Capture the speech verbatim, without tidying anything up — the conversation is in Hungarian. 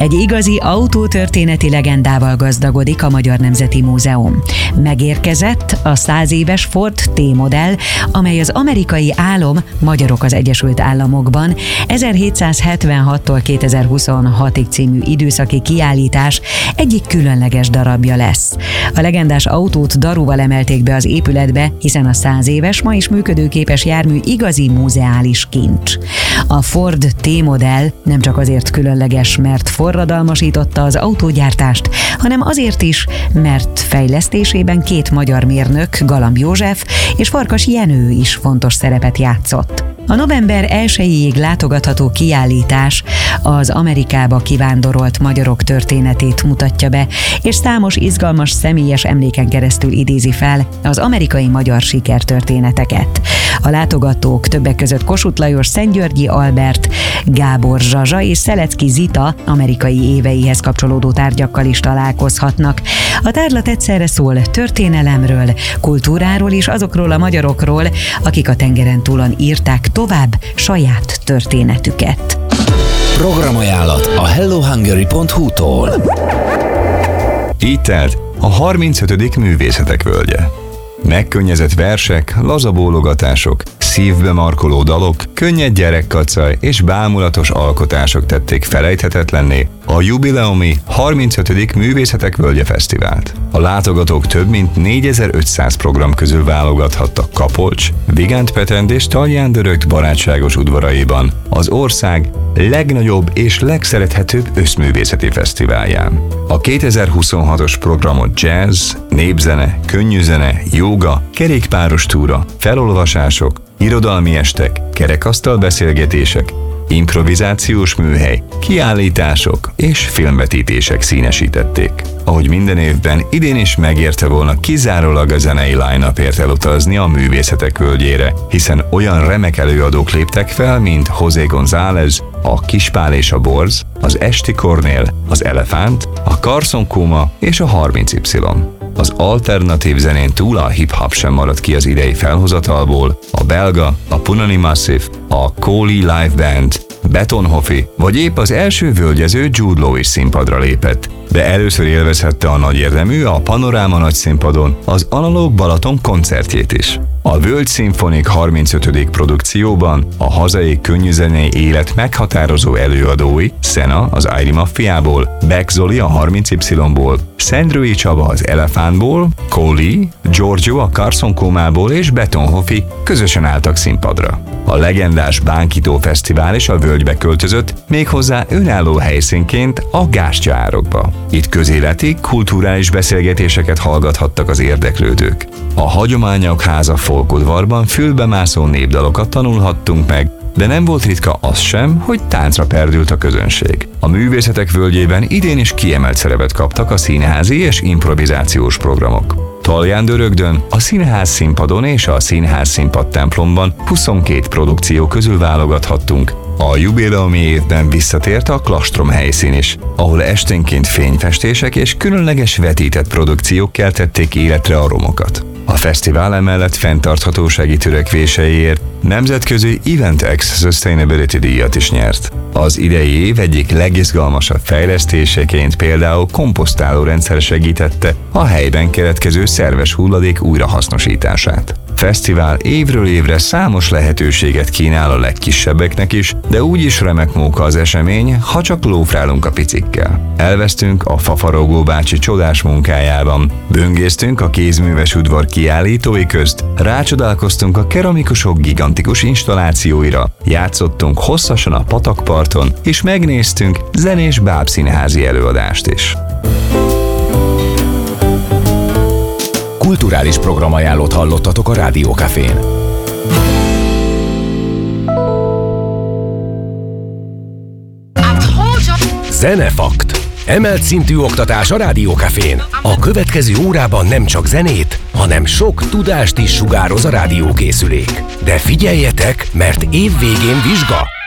Egy igazi autótörténeti legendával gazdagodik a Magyar Nemzeti Múzeum. Megérkezett a száz éves Ford T-modell, amely az amerikai álom Magyarok az Egyesült Államokban ezerhétszázhetvenhattól kétezer-huszonhatig című időszaki kiállítás egyik különleges darabja lesz. A legendás autót daruval emelték be az épületbe, hiszen a száz éves, ma is működőképes jármű igazi muzeális kincs. A Ford T-modell nem csak azért különleges, mert forradalmasította az autógyártást, hanem azért is, mert fejlesztésében két magyar mérnök, Galamb József és Farkas Jenő is fontos szerepet játszott. A november elsejéig látogatható kiállítás az Amerikába kivándorolt magyarok történetét mutatja be, és számos izgalmas személyes emléken keresztül idézi fel az amerikai magyar sikertörténeteket. A látogatók többek között Kossuth Lajos, Szentgyörgyi Albert, Gábor Zsazsa és Szelecki Zita amerikai éveihez kapcsolódó tárgyakkal is találkozhatnak. A tárlat egyszerre szól történelemről, kultúráról és azokról a magyarokról, akik a tengeren túlon írták tovább saját történetüket. Programajánlat a hello hungary pont hu-tól. Így telt a harmincötödik Művészetek Völgye. Megkönnyezett versek, laza bólogatások, szívbe markoló dalok, könnyed gyerekkacaj és bámulatos alkotások tették felejthetetlenné a jubileumi harmincötödik Művészetek Völgye Fesztivált. A látogatók több mint négyezer-ötszáz program közül válogathattak Kapolcs, Vigánt-Petend és Talján-Dörögt barátságos udvaraiban, az ország legnagyobb és legszerethetőbb összművészeti fesztiválján. A kétezer-huszonhatos programot jazz, népzene, könnyűzene, jóga, kerékpáros túra, felolvasások, irodalmi estek, kerekasztal beszélgetések, improvizációs műhely, kiállítások és filmvetítések színesítették. Ahogy minden évben, idén is megérte volna kizárólag a zenei line-upért elutazni a Művészetek Völgyére, hiszen olyan remek előadók léptek fel, mint José González, a Kispál és a Borz, az Esti Kornél, az Elefánt, a Carson Kuma és a harminc Y. Az alternatív zenén túl a hip-hop sem maradt ki az idei felhozatalból, a belga, a Punani Massive, a Kóli Live Band, Betonhoffi, vagy épp az első völgyező Jude Law is színpadra lépett, de először élvezhette a nagy érdemű, a Panoráma nagyszínpadon az Analóg Balaton koncertjét is. A Völgy Szimfonik harmincötödik produkcióban a hazai könnyűzenei élet meghatározó előadói, Szena az Airi Maffiából, Beck Zoli a harminc Y-ból, Szendrői Csaba az Elefántból, Kóli, Giorgio a Carson Kumából és Betonhoffi közösen álltak színpadra. A legendás Bánkító Fesztivál is a völgybe költözött, méghozzá önálló helyszínként a Gástya árokba. Itt közéleti, kulturális beszélgetéseket hallgathattak az érdeklődők. A Hagyományok Háza folkudvarban fülbemászó népdalokat tanulhattunk meg, de nem volt ritka az sem, hogy táncra perdült a közönség. A Művészetek Völgyében idén is kiemelt szerepet kaptak a színházi és improvizációs programok. Talján-Dörögdön, a Színház színpadon és a Színház színpad templomban huszonkét produkció közül válogathattunk. A jubileumi évben visszatért a Klastrom helyszín is, ahol esténként fényfestések és különleges vetített produkciók keltették életre a romokat. A fesztivál emellett fenntarthatósági törekvéseiért nemzetközi Event X Sustainability díjat is nyert. Az idei év egyik legizgalmasabb fejlesztéseként például komposztáló rendszer segítette a helyben keletkező szerves hulladék újrahasznosítását. Fesztivál évről évre számos lehetőséget kínál a legkisebbeknek is, de úgyis remek móka az esemény, ha csak lófrálunk a picikkel. Elvesztünk a Fafarogó bácsi csodás munkájában, böngésztünk a kézműves udvar kiállítói közt, rácsodálkoztunk a keramikusok gigantikus installációira, játszottunk hosszasan a patakparton, és megnéztünk zenés bábszínházi előadást is. Kulturális programajánlót hallottatok a Rádió Cafén. Zenefakt. Emelt szintű oktatás a Rádió Cafén. A következő órában nem csak zenét, hanem sok tudást is sugároz a rádiókészülék. De figyeljetek, mert év végén vizsga!